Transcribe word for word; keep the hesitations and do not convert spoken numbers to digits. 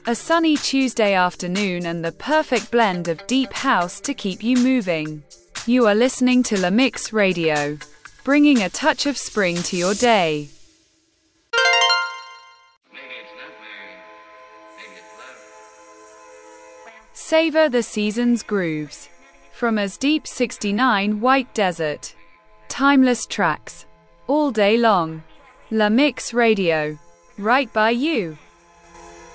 A sunny Tuesday afternoon and the perfect blend of deep house to keep you moving. You are listening to La Mix Radio, bringing a touch of spring to your day. Savor the season's grooves. From As Deep sixty-nine White Desert. Timeless tracks. All day long. La Mix Radio. Right by you.